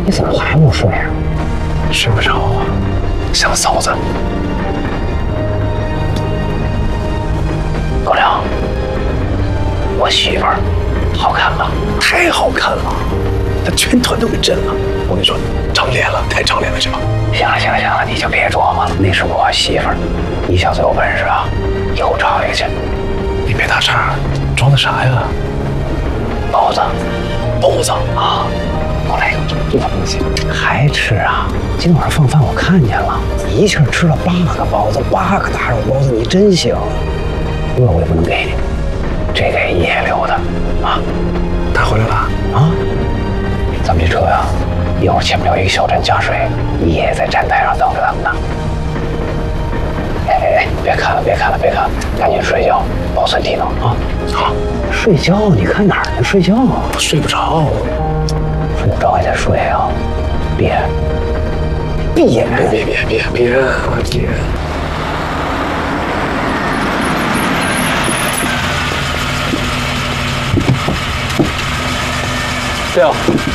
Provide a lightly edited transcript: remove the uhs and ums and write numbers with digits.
你怎么还不睡啊？ 睡不着啊，想嫂子。 高粱，我媳妇儿好看吗？ 太好看了，她全团都给震了。我跟你说，长脸了，太长脸了，这把。 行了行了行了，你就别琢磨了，那是我媳妇儿。你小子有本事啊，以后找一个去。 你别打岔，装的啥呀？ 包子， 包子啊！我来一个，这东西还吃啊？今晚上放饭我看见了，你一气儿吃了8个包子，8个大肉包子，你真行。饿我也不能给你，这给爷爷留的啊。 他回来了啊？咱们这车呀，一会儿前面有一个小镇加水，爷爷在站台上等着咱们呢。哎，别看了，别看了，别看了，赶紧睡觉，保存体能啊！ 好， 睡觉，你看哪儿呢？睡觉， 我睡不着， 睡不着还得睡啊！别，闭眼， 别！ 对啊。